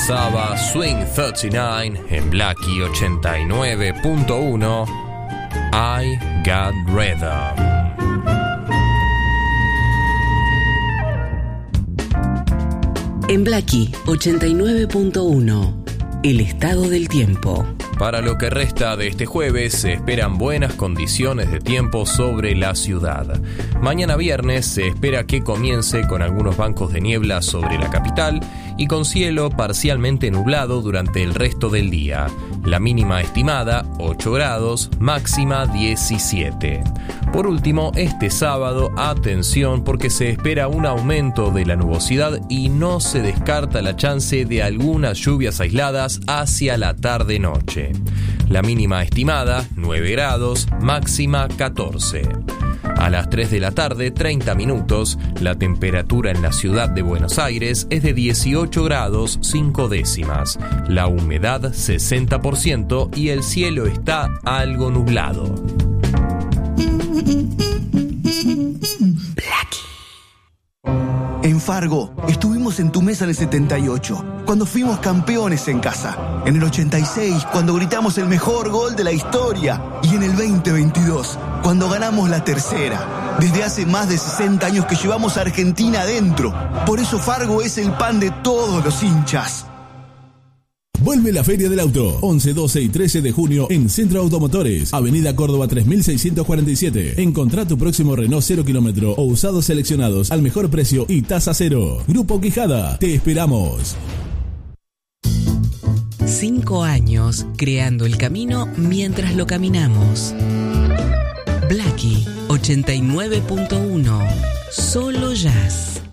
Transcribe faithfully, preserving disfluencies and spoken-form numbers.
pasaba Swing treinta y nueve en Blackie ochenta y nueve punto uno. I Got Rhythm. En Blackie ochenta y nueve punto uno, el estado del tiempo. Para lo que resta de este jueves se esperan buenas condiciones de tiempo sobre la ciudad. Mañana viernes se espera que comience con algunos bancos de niebla sobre la capital y con cielo parcialmente nublado durante el resto del día. La mínima estimada ocho grados, máxima diecisiete. Por último, este sábado, atención porque se espera un aumento de la nubosidad y no se descarta la chance de algunas lluvias aisladas hacia la tarde-noche. La mínima estimada, nueve grados, máxima catorce. A las tres de la tarde, treinta minutos, la temperatura en la ciudad de Buenos Aires es de dieciocho grados, cinco décimas. La humedad, sesenta por ciento y el cielo está algo nublado. En Fargo, estuvimos en tu mesa en el setenta y ocho, cuando fuimos campeones en casa. En el ochenta y seis, cuando gritamos el mejor gol de la historia. Y en el veinte veintidós, cuando ganamos la tercera. Desde hace más de sesenta años que llevamos a Argentina adentro. Por eso Fargo es el pan de todos los hinchas. Vuelve la Feria del Auto, once, doce y trece de junio en Centro Automotores, Avenida Córdoba tres mil seiscientos cuarenta y siete. Encontrá tu próximo Renault cero kilómetro o usados seleccionados al mejor precio y tasa cero. Grupo Quijada, te esperamos. Cinco años creando el camino mientras lo caminamos. Blackie ochenta y nueve punto uno, solo jazz.